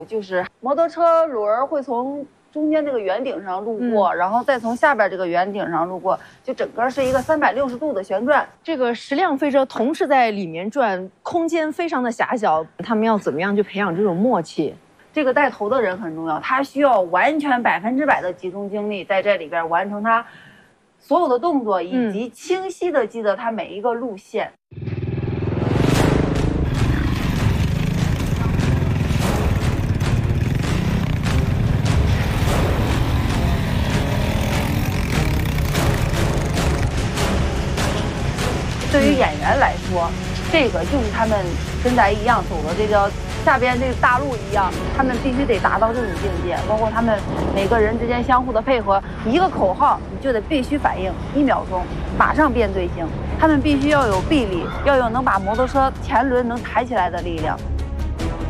就是摩托车轮会从中间这个圆顶上路过，然后再从下边这个圆顶上路过，就整个是一个360度的旋转。 这个10辆飞车同时在里面转，空间非常的狭小，他们要怎么样去培养这种默契？ 这个带头的人很重要，他需要完全100%的集中精力在这里边完成他所有的动作，以及清晰的记得他每一个路线。对于演员来说，这个就是他们跟咱一样走的这条下边这个大路一样，他们必须得达到这种境界。包括他们每个人之间相互的配合，一个口号你就得必须反应，1秒钟马上变队形。他们必须要有臂力，要有能把摩托车前轮能抬起来的力量。